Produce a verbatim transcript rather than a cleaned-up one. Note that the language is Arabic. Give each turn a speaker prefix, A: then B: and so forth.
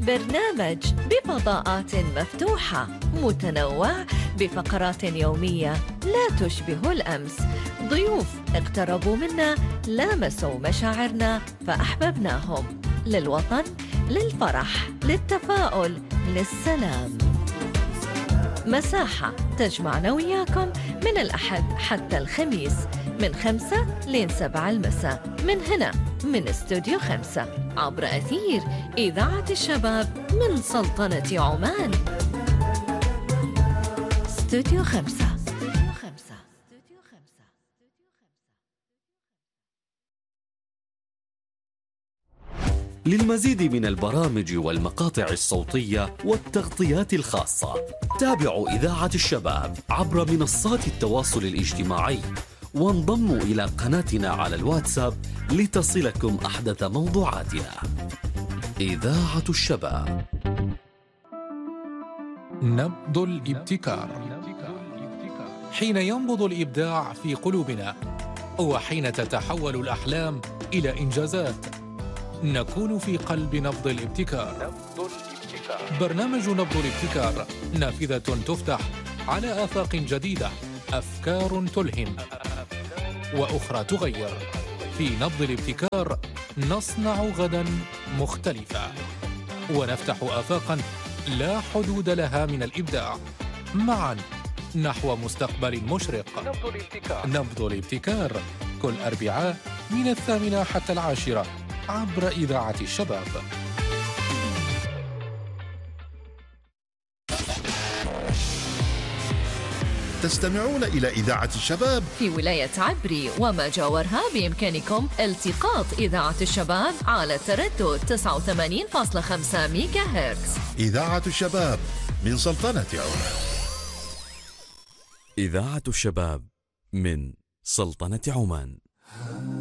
A: برنامج بفضاءات مفتوحة متنوع بفقرات يومية لا تشبه الأمس. ضيوف اقتربوا منا، لامسوا مشاعرنا فأحببناهم. للوطن، للفرح، للتفاؤل، للسلام. مساحة تجمعنا وياكم من الأحد حتى الخميس من خمسة لين سبعة المساء من هنا من استوديو خمسة عبر أثير إذاعة الشباب من سلطنة عمان. استوديو خمسة.
B: للمزيد من البرامج والمقاطع الصوتية والتغطيات الخاصة تابعوا إذاعة الشباب عبر منصات التواصل الاجتماعي وانضموا إلى قناتنا على الواتساب لتصلكم أحدث موضوعاتنا. إذاعة الشباب،
C: نبض الابتكار. حين ينبض الإبداع في قلوبنا وحين تتحول الأحلام إلى إنجازات نكون في قلب نبض الابتكار. نبض الابتكار. برنامج نبض الابتكار نافذة تفتح على آفاق جديدة، أفكار تلهم وأخرى تغير. في نبض الابتكار نصنع غدا مختلفا ونفتح آفاقا لا حدود لها من الإبداع، معا نحو مستقبل مشرق. نبض الابتكار. نبض الابتكار كل أربعاء من الثامنة حتى العاشرة عبر إذاعة الشباب.
D: تستمعون إلى إذاعة الشباب
A: في ولاية عبري وما جاورها. بإمكانكم التقاط إذاعة الشباب على تردد تسعة وثمانين فاصلة خمسة ميجا هرتز.
D: إذاعة الشباب من سلطنة عمان.
B: إذاعة الشباب من سلطنة عمان.